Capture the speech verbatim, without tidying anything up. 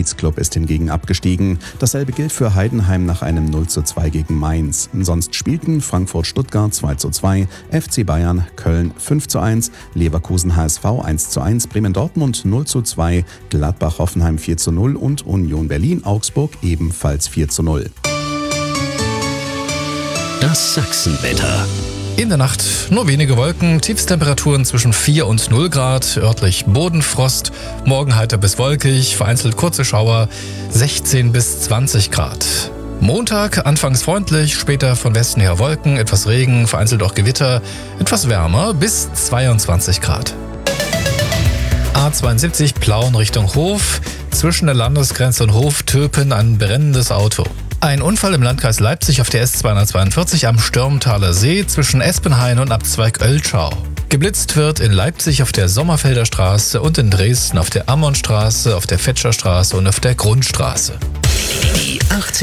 Kiezclub ist hingegen abgestiegen. Dasselbe gilt für Heidenheim nach einem null zu zwei gegen Mainz. Sonst spielten Frankfurt-Stuttgart zwei zu zwei, F C Bayern Köln fünf zu eins, Leverkusen-H S V eins zu eins, Bremen-Dortmund null zu zwei, Gladbach-Hoffenheim vier zu null und Union Berlin-Augsburg ebenfalls vier zu null. Das Sachsenwetter. In der Nacht nur wenige Wolken, Tiefstemperaturen zwischen vier und null Grad, örtlich Bodenfrost, morgen heiter bis wolkig, vereinzelt kurze Schauer, sechzehn bis zwanzig Grad. Montag anfangs freundlich, später von Westen her Wolken, etwas Regen, vereinzelt auch Gewitter, etwas wärmer bis zweiundzwanzig Grad. A zweiundsiebzig Plauen Richtung Hof, zwischen der Landesgrenze und Hof-Töpen ein brennendes Auto. Ein Unfall im Landkreis Leipzig auf der S zweihundertzweiundvierzig am Stürmtaler See zwischen Espenhain und Abzweig Oeltschau. Geblitzt wird in Leipzig auf der Sommerfelder Straße und in Dresden auf der Ammonstraße, auf der Fetscherstraße und auf der Grundstraße. Die achtzig